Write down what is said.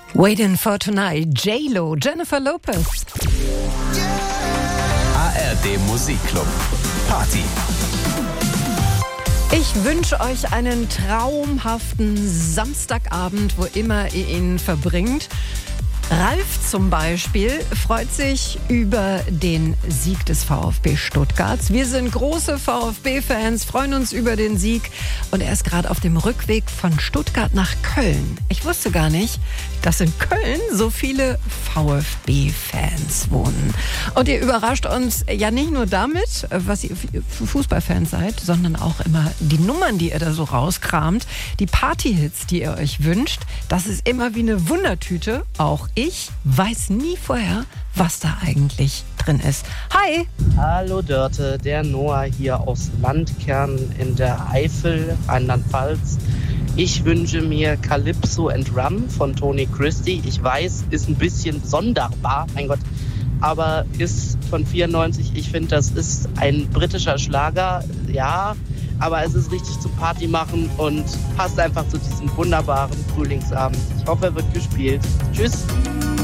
Waiting for Tonight, J-Lo, Jennifer Lopez. ARD Musikclub. Party. Ich wünsche euch einen traumhaften Samstagabend, wo immer ihr ihn verbringt. Ralf zum Beispiel freut sich über den Sieg des VfB Stuttgart. Wir sind große VfB-Fans, freuen uns über den Sieg. Und er ist gerade auf dem Rückweg von Stuttgart nach Köln. Ich wusste gar nicht, dass in Köln so viele VfB-Fans wohnen. Und ihr überrascht uns ja nicht nur damit, was ihr für Fußballfans seid, sondern auch immer die Nummern, die ihr da so rauskramt. Die Partyhits, die ihr euch wünscht. Das ist immer wie eine Wundertüte. Auch ich weiß nie vorher, was da eigentlich drin ist. Hi! Hallo Dörte, der Noah hier aus Landkern in der Eifel, Rheinland-Pfalz. Ich wünsche mir Calypso and Rum von Tony Christie. Ich weiß, ist ein bisschen sonderbar, mein Gott, aber ist von 94. Ich finde, das ist ein britischer Schlager, ja, aber es ist richtig zum Party machen und passt einfach zu diesem wunderbaren Frühlingsabend. Ich hoffe, er wird gespielt. Tschüss!